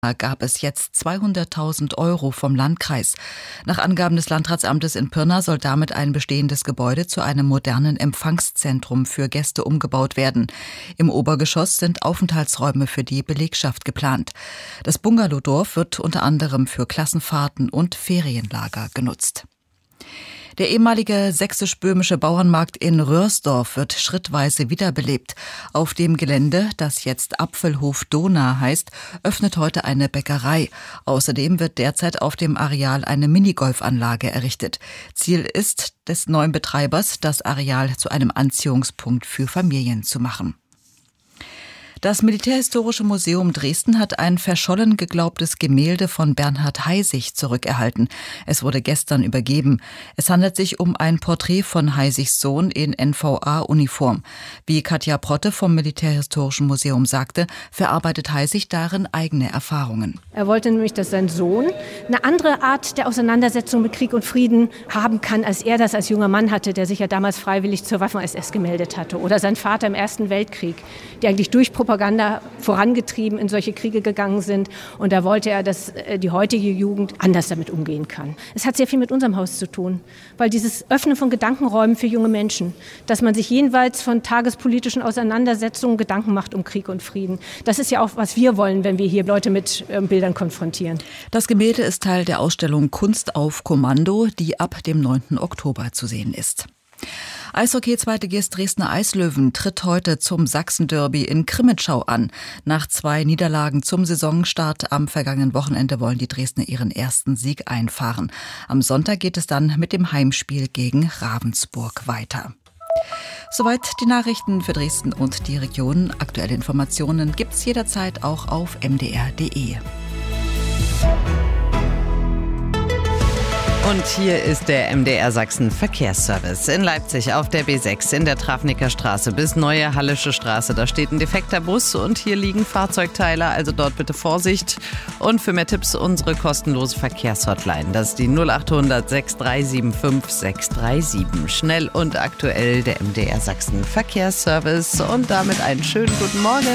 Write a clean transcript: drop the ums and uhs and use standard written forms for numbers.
gab es jetzt 200.000 € vom Landkreis. Nach Angaben des Landratsamtes in Pirna soll damit ein bestehendes Gebäude zu einem modernen Empfangszentrum für Gäste umgebaut werden. Im Obergeschoss sind Aufenthaltsräume für die Belegschaft geplant. Das Bungalowdorf wird unter anderem für Klassenfahrten und Ferienlager genutzt. Der ehemalige sächsisch-böhmische Bauernmarkt in Röhrsdorf wird schrittweise wiederbelebt. Auf dem Gelände, das jetzt Apfelhof Dohna heißt, öffnet heute eine Bäckerei. Außerdem wird derzeit auf dem Areal eine Minigolfanlage errichtet. Ziel ist des neuen Betreibers, das Areal zu einem Anziehungspunkt für Familien zu machen. Das Militärhistorische Museum Dresden hat ein verschollen geglaubtes Gemälde von Bernhard Heisig zurückerhalten. Es wurde gestern übergeben. Es handelt sich um ein Porträt von Heisigs Sohn in NVA-Uniform. Wie Katja Protte vom Militärhistorischen Museum sagte, verarbeitet Heisig darin eigene Erfahrungen. Er wollte nämlich, dass sein Sohn eine andere Art der Auseinandersetzung mit Krieg und Frieden haben kann, als er das als junger Mann hatte, der sich ja damals freiwillig zur Waffen-SS gemeldet hatte. Oder sein Vater im Ersten Weltkrieg, der eigentlich durch Propaganda vorangetrieben in solche Kriege gegangen sind. Und da wollte er, dass die heutige Jugend anders damit umgehen kann. Es hat sehr viel mit unserem Haus zu tun, weil dieses Öffnen von Gedankenräumen für junge Menschen, dass man sich jenseits von tagespolitischen Auseinandersetzungen Gedanken macht um Krieg und Frieden. Das ist ja auch, was wir wollen, wenn wir hier Leute mit Bildern konfrontieren. Das Gemälde ist Teil der Ausstellung Kunst auf Kommando, die ab dem 9. Oktober zu sehen ist. Eishockey-Zweitligist Dresdner Eislöwen tritt heute zum Sachsen-Derby in Crimmitschau an. Nach 2 Niederlagen zum Saisonstart am vergangenen Wochenende wollen die Dresdner ihren ersten Sieg einfahren. Am Sonntag geht es dann mit dem Heimspiel gegen Ravensburg weiter. Soweit die Nachrichten für Dresden und die Region. Aktuelle Informationen gibt's jederzeit auch auf mdr.de. Und hier ist der MDR Sachsen Verkehrsservice. In Leipzig auf der B6 in der Travniker Straße bis Neue Hallische Straße. Da steht ein defekter Bus und hier liegen Fahrzeugteile, also dort bitte Vorsicht. Und für mehr Tipps unsere kostenlose Verkehrshotline. Das ist die 0800 6375 637. Schnell und aktuell der MDR Sachsen Verkehrsservice. Und damit einen schönen guten Morgen.